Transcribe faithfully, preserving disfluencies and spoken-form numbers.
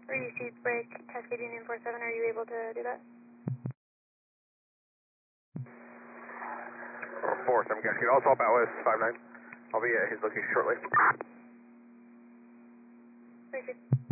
Receive break, Cascade Union four seven, are you able to do that? four seven Cascade, I'll swap out with five nine. I'll be at his location shortly. Receive.